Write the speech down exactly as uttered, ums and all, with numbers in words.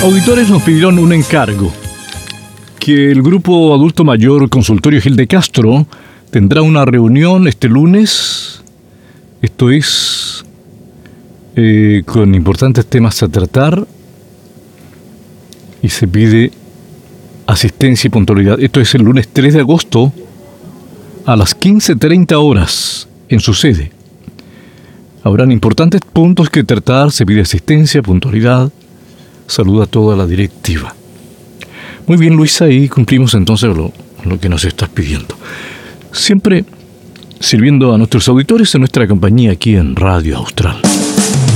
Auditores nos pidieron un encargo, que el Grupo Adulto Mayor Consultorio Gil de Castro tendrá una reunión este lunes, esto es, eh, con importantes temas a tratar, y se pide asistencia y puntualidad. Esto es el lunes tres de agosto a las quince treinta horas en su sede. Habrán importantes puntos que tratar, se pide asistencia, puntualidad. Saluda a toda la directiva. Muy bien, Luisa, y cumplimos entonces lo, lo que nos estás pidiendo. Siempre sirviendo a nuestros auditores en nuestra compañía aquí en Radio Austral.